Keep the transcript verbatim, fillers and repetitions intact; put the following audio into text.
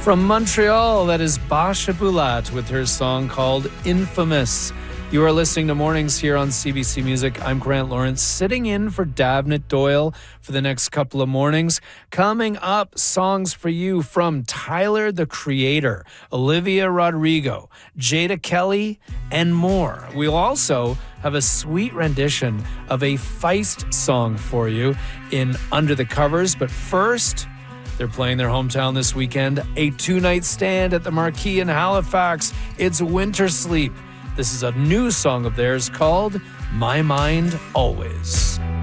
From Montreal, that is Basha Bulat with her song called Infamous. You are listening to Mornings here on C B C Music. I'm Grant Lawrence, sitting in for Davnit Doyle for the next couple of mornings. Coming up, songs for you from Tyler, the Creator, Olivia Rodrigo, Jada Kelly, and more. We'll also have a sweet rendition of a Feist song for you in Under the Covers. But first, they're playing their hometown this weekend, a two-night stand at the Marquee in Halifax. It's Winter Sleep. This is a new song of theirs called My Mind Always.